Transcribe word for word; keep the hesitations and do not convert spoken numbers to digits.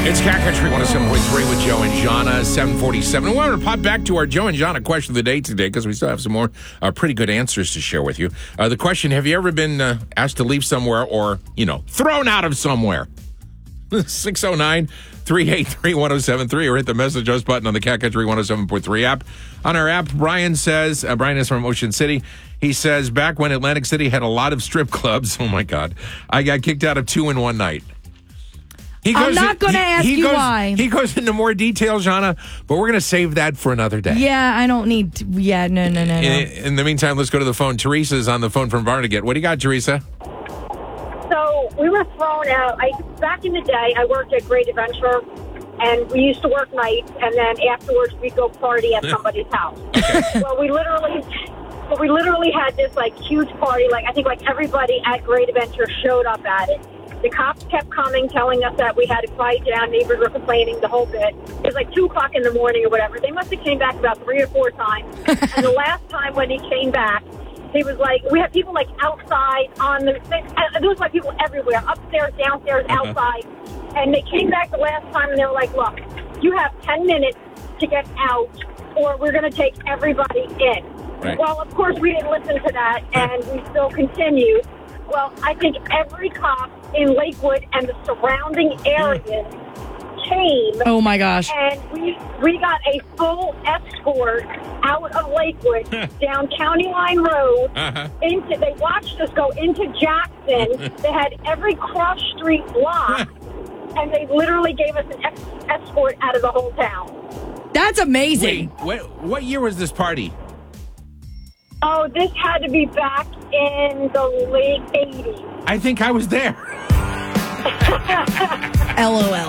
It's Cat Country one oh seven point three with Joe and Jana, seven forty-seven. We want to pop back to our Joe and Jana question of the day today because we still have some more uh, pretty good answers to share with you. Uh, the question, have you ever been uh, asked to leave somewhere or, you know, thrown out of somewhere? six oh nine, three eight three, one oh seven three or hit the message us button on the Cat Country one oh seven point three app. On our app, Brian says, uh, Brian is from Ocean City. He says, back when Atlantic City had a lot of strip clubs, oh my God, I got kicked out of two in one night. He goes I'm not going to ask he you goes, why. He goes into more detail, Jana, but we're going to save that for another day. Yeah, I don't need to. Yeah, no, no, no, no. In, in the meantime, let's go to the phone. Teresa's on the phone from Barnegat. What do you got, Teresa? So we were thrown out. I Back in the day, I worked at Great Adventure, and we used to work nights, and then afterwards we'd go party at somebody's house. Well, we literally... But we literally had this, like, huge party. Like, I think, like, everybody at Great Adventure showed up at it. The cops kept coming, telling us that we had to quiet down. Neighbors were complaining, the whole bit. It was like two o'clock in the morning or whatever. They must have came back about three or four times. And the last time when he came back, he was like, we had people, like, outside on the... There was, like, people everywhere, upstairs, downstairs, uh-huh. outside. And they came back the last time, and they were like, look, you have ten minutes to get out, or we're going to take everybody in. Right. Well, of course, we didn't listen to that, and we still continued. Well, I think every cop in Lakewood and the surrounding areas came. Oh, my gosh. And we we got a full escort out of Lakewood down County Line Road. Uh-huh. Into They watched us go into Jackson. They had every cross street block, and they literally gave us an ex- escort out of the whole town. That's amazing. Wait, what, what year was this party? Oh, this had to be back in the late eighties. I think I was there. LOL.